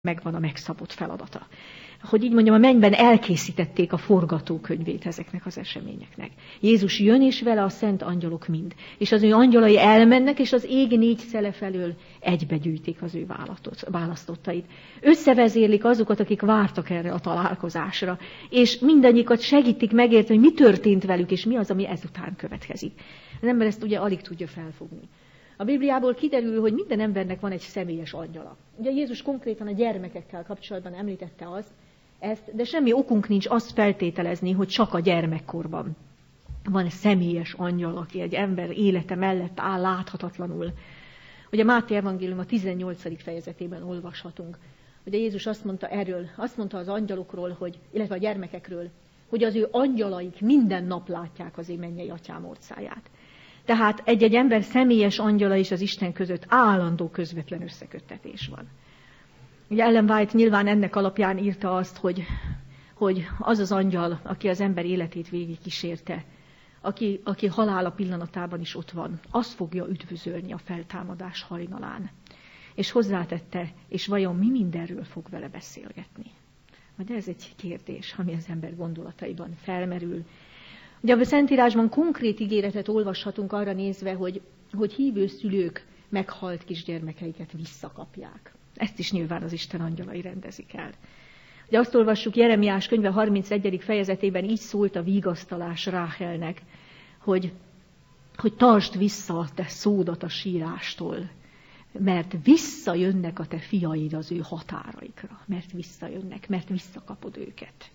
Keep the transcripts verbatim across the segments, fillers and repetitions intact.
megvan a megszabott feladata. Hogy így mondjam, a mennyben elkészítették a forgatókönyvét ezeknek az eseményeknek. Jézus jön, és vele a szent angyalok mind. És az ő angyalai elmennek, és az ég négy szele felől egybegyűjtik az ő választottait. Összevezérlik azokat, akik vártak erre a találkozásra. És mindannyikat segítik megérteni, hogy mi történt velük, és mi az, ami ezután következik. Az ember ezt ugye alig tudja felfogni. A Bibliából kiderül, hogy minden embernek van egy személyes angyala. Ugye Jézus konkrétan a gyermekekkel kapcsolatban említette azt, ezt, de semmi okunk nincs azt feltételezni, hogy csak a gyermekkorban van egy személyes angyal, aki egy ember élete mellett áll láthatatlanul. Ugye Máté evangélium a tizennyolcadik fejezetében olvashatunk. Ugye Jézus azt mondta erről, azt mondta az angyalokról, hogy, illetve a gyermekekről, hogy az ő angyalaik minden nap látják az én mennyei atyám orcáját. Tehát egy-egy ember személyes angyala és az Isten között állandó közvetlen összeköttetés van. Ugye Ellen White nyilván ennek alapján írta azt, hogy, hogy az az angyal, aki az ember életét végig kísérte, aki, aki halála pillanatában is ott van, azt fogja üdvözölni a feltámadás hajnalán. És hozzátette, és vajon mi mindenről fog vele beszélgetni? De ez egy kérdés, ami az ember gondolataiban felmerül. Ugye a Szentírásban konkrét ígéretet olvashatunk arra nézve, hogy, hogy hívő szülők meghalt kisgyermekeiket visszakapják. Ezt is nyilván az Isten angyalai rendezik el. Ugye azt olvassuk Jeremiás könyve harmincegyedik fejezetében, így szólt a vigasztalás Ráhelnek, hogy, hogy tartsd vissza a te szódat a sírástól, mert visszajönnek a te fiaid az ő határaikra, mert visszajönnek, mert visszakapod őket.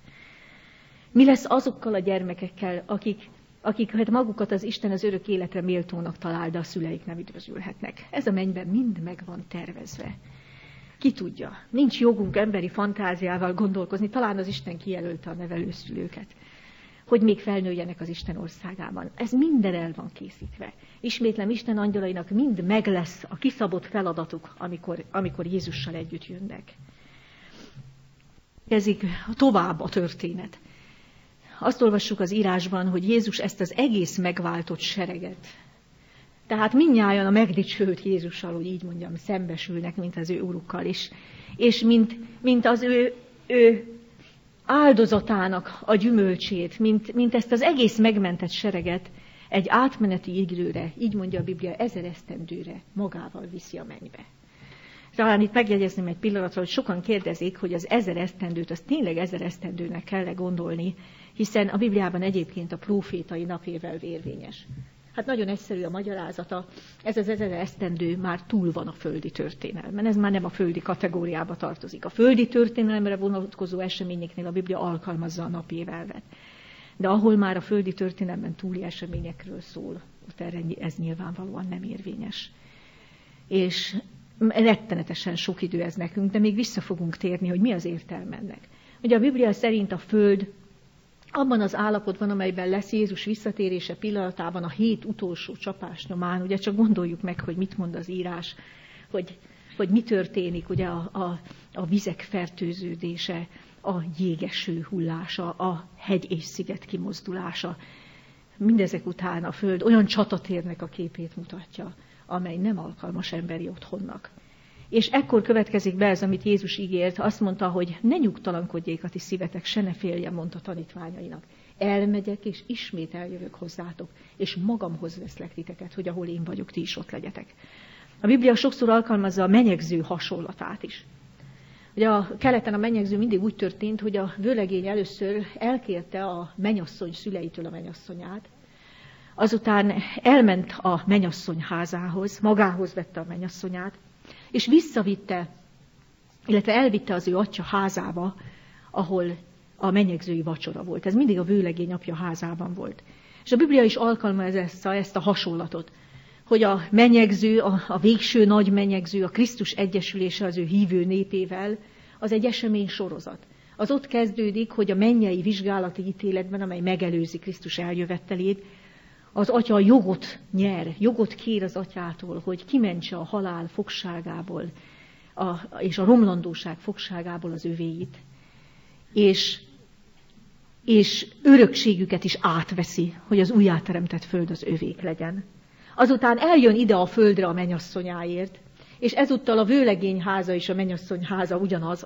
Mi lesz azokkal a gyermekekkel, akik, akik hát magukat az Isten az örök életre méltónak talál, de a szüleik nem üdvözülhetnek? Ez a mennyben mind meg van tervezve. Ki tudja, nincs jogunk emberi fantáziával gondolkozni, talán az Isten kijelölte a nevelőszülőket, hogy még felnőjenek az Isten országában. Ez minden el van készítve. Ismétlem, Isten angyalainak mind meg lesz a kiszabott feladatuk, amikor, amikor Jézussal együtt jönnek. Kezdik tovább a történet. Azt olvassuk az írásban, hogy Jézus ezt az egész megváltott sereget, tehát mindnyájan a megdicsőült Jézussal, hogy így mondjam, szembesülnek, mint az ő urukkal is, és mint, mint az ő, ő áldozatának a gyümölcsét, mint, mint ezt az egész megmentett sereget egy átmeneti időre, így mondja a Biblia, ezer esztendőre magával viszi a mennybe. Talán itt megjegyezném egy pillanatra, hogy sokan kérdezik, hogy az ezer esztendőt, az tényleg ezer esztendőnek kell gondolni, hiszen a Bibliában egyébként a prófétai napével érvényes. Hát nagyon egyszerű a magyarázata, ez az ezer esztendő már túl van a földi történelmen, ez már nem a földi kategóriába tartozik. A földi történelemre vonatkozó eseményeknél a Biblia alkalmazza a napévelvet. De ahol már a földi történelemben túli eseményekről szól, ott erre ez nyilvánvalóan nem érvényes. És rettenetesen sok idő ez nekünk, de még vissza fogunk térni, hogy mi az értelme ennek. Ugye a Biblia szerint a föld abban az állapotban, amelyben lesz Jézus visszatérése pillanatában a hét utolsó csapás nyomán, ugye csak gondoljuk meg, hogy mit mond az írás, hogy, hogy mi történik, ugye a, a, a vizek fertőződése, a jégeső hullása, a hegy és sziget kimozdulása. Mindezek után a föld olyan csatatérnek a képét mutatja, amely nem alkalmas emberi otthonnak. És ekkor következik be ez, amit Jézus ígért, azt mondta, hogy ne nyugtalankodjék a ti szívetek, se ne féljen, mondta tanítványainak. Elmegyek, és ismét eljövök hozzátok, és magamhoz veszlek titeket, hogy ahol én vagyok, ti is ott legyetek. A Biblia sokszor alkalmazza a menyegző hasonlatát is. Ugye a keleten a menyegző mindig úgy történt, hogy a vőlegény először elkérte a mennyasszony szüleitől a mennyasszonyát, azután elment a mennyasszony házához, magához vette a mennyasszonyát, és visszavitte, illetve elvitte az ő atya házába, ahol a mennyegzői vacsora volt. Ez mindig a vőlegény apja házában volt. És a Biblia is alkalmazza ezt a hasonlatot, hogy a mennyegző, a, a végső nagy mennyegző, a Krisztus egyesülése az ő hívő népével, az egy esemény sorozat. Az ott kezdődik, hogy a mennyei vizsgálati ítéletben, amely megelőzi Krisztus eljövettelét, az atya jogot nyer, jogot kér az atyától, hogy kimentse a halál fogságából a, és a romlandóság fogságából az övéit. És, és örökségüket is átveszi, hogy az újjáteremtett föld az övék legyen. Azután eljön ide a földre a mennyasszonyáért, És ezúttal a vőlegény háza és a mennyasszony háza ugyanaz,